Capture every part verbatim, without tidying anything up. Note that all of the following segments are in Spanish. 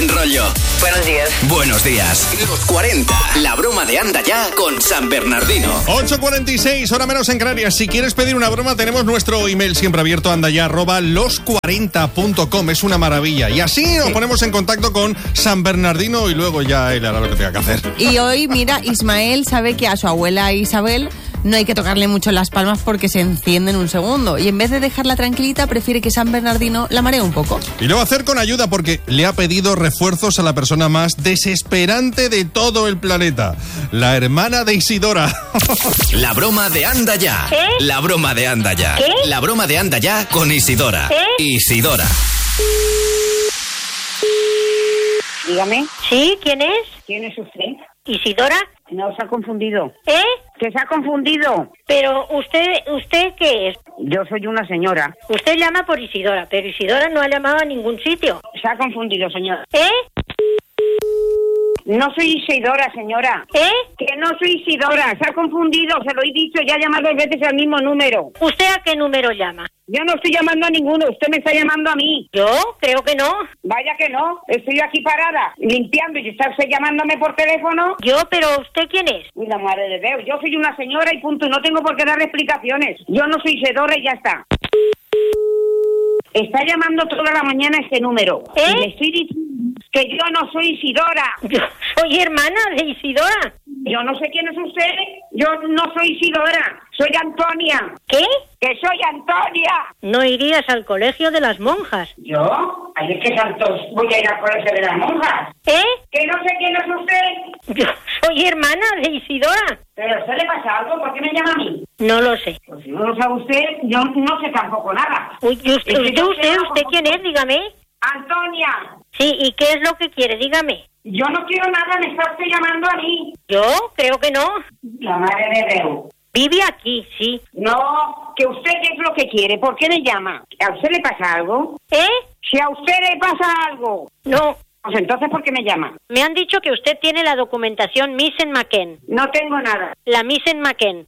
buen rollo. Buenos días. Buenos días. Los cuarenta. La broma de Anda Ya con San Bernardino. ocho cuarenta y seis, hora menos en Canarias. Si quieres pedir una broma, tenemos nuestro email siempre abierto, andaya arroba los cuarenta punto com. Es una maravilla. Y así nos ponemos en contacto con San Bernardino y luego ya él hará lo que tenga que hacer. Y hoy, mira, Ismael sabe que a su abuela Isabel no hay que tocarle mucho las palmas porque se encienden un segundo. Y en vez de dejarla tranquilita, prefiere que San Bernardino la maree un poco. Y lo va a hacer con ayuda porque le ha pedido refuerzos a la persona más desesperante de todo el planeta. La hermana de Isidora. La broma de Anda Ya. ¿Qué? La broma de Anda Ya. ¿Qué? La broma de Anda Ya con Isidora. ¿Qué? Isidora. Dígame, ¿Sí? ¿Quién es? ¿quién es usted? ¿Isidora? No, se ha confundido. ¿Eh? ¿Que se ha confundido? Pero usted, ¿usted qué es? Yo soy una señora. Usted llama por Isidora, pero Isidora no ha llamado a ningún sitio. Se ha confundido, señora. ¿Eh? No soy Isidora, señora. ¿Eh? Que no soy Isidora, se ha confundido, se lo he dicho, ya ha llamado dos veces al mismo número. ¿Usted a qué número llama? Yo no estoy llamando a ninguno, usted me está llamando a mí. ¿Yo? Creo que no. Vaya que no, estoy aquí parada, limpiando y está usted llamándome por teléfono. ¿Yo? ¿Pero usted quién es? Uy, la madre de Dios, yo soy una señora y punto, no tengo por qué dar explicaciones. Yo no soy Isidora y ya está. Está llamando toda la mañana este número. ¿Eh? Y le estoy diciendo que yo no soy Isidora. Yo soy hermana de Isidora. Yo no sé quién es usted. Yo no soy Isidora. Soy Antonia. ¿Qué? ¡Que soy Antonia! ¿No irías al colegio de las monjas? ¿Yo? Ay, es que santos voy a ir al colegio de las monjas. ¿Eh? Que no sé quién es usted. Yo soy hermana de Isidora. ¿Pero a usted le pasa algo? ¿Por qué me llama a mí? No lo sé. Pues si no lo sabe usted, yo no sé tampoco nada. Uy, ¿y usted, Es que usted, yo usted, quiero- usted quién es? Dígame. Antonia, Sí, ¿y qué es lo que quiere? Dígame. yo no quiero nada, me está usted llamando a mí. ¿Yo? Creo que no. La madre de Dios. Vive aquí, sí. No, que usted qué es lo que quiere, ¿por qué me llama? ¿A usted le pasa algo? ¿Eh? Si a usted le pasa algo, No. pues entonces ¿por qué me llama? Me han dicho que usted tiene la documentación Missen McKen. No tengo nada. La Missen McKen.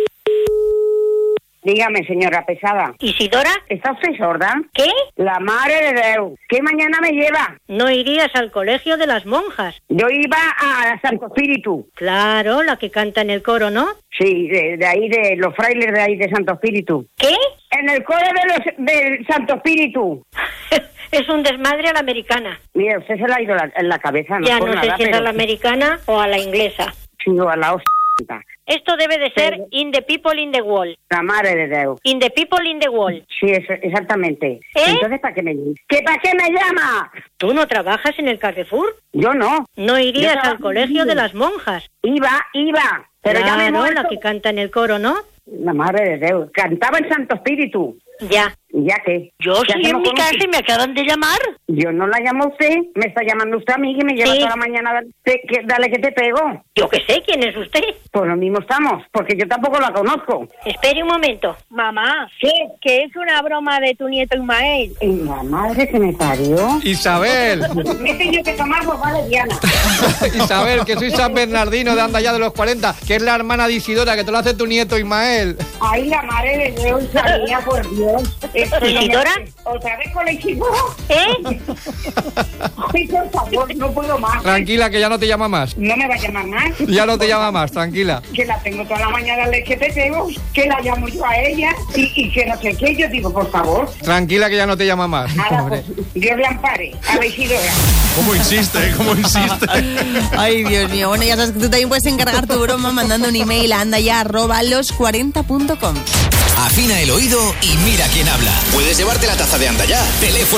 Dígame, señora pesada. ¿Isidora? ¿Está usted sorda? ¿Qué? La madre de Dios. ¿Qué mañana me lleva? ¿No irías al colegio de las monjas? Yo iba a Santo Espíritu. Claro, la que canta en el coro, ¿no? Sí, de, de ahí, de los frailes de ahí de Santo Espíritu. ¿Qué? En el coro de los del Santo Espíritu. Es un desmadre a la americana. Mire, usted se le ha ido la, en la cabeza, no Ya por no sé nada, si es pero a la americana o a la inglesa. sí, o a la hostia. Esto debe de ser Pero- In the People in the Wall. La madre de Dios. In the People in the Wall. Sí, es, exactamente. ¿Eh? Entonces, ¿para qué me ¿Que para qué me llama? ¿Tú no trabajas en el Carrefour? Yo no. ¿No irías Yo al trabajo colegio en- de las monjas? Iba, iba. Pero ya me he Claro, muerto. la que canta en el coro, ¿no? La madre de Dios. Cantaba el Santo Espíritu. Ya. ¿Y ya qué? Yo ¿Qué estoy en hacemos mi con casa usted? y me acaban de llamar. Yo no la llamo a usted. Me está llamando usted a mí que me lleva Sí. toda la mañana. Te- que- dale que te pego. Yo qué sé, ¿quién es usted? Pues lo mismo estamos. Porque yo tampoco la conozco. Espere un momento. Mamá, ¿Qué? que es una broma de tu nieto Ismael. ¿Y la madre que me parió? Isabel, Me he tenido que tomar por vale, Diana. Isabel, que soy San Bernardino de Anda Ya de los cuarenta, que es la hermana de Isidora, que te lo hace tu nieto Ismael. Ay, la madre de Dios, salía, por Dios. Esto no me- ¿Isidora? ¿Otra vez con la Isidora? ¿Eh? Ay, por favor, no puedo más. Tranquila, que ya no te llama más. No me va a llamar más. Ya no te llama más, tranquila. Que la tengo toda la mañana leche te tengo, que la llamo yo a ella y, y que no sé qué. Yo digo, por favor, Tranquila, que ya no te llama más. ahora Pobre. pues, Dios le ampare a la Isidora. ¿Cómo insiste? eh? ¿Cómo insiste? Ay, Dios mío. Bueno, ya sabes que tú también puedes encargar tu broma mandando un email a andaya arroba los cuarenta punto com. Afina el oído y mira quién habla. Puedes llevarte la taza de Anda Ya. Teléfono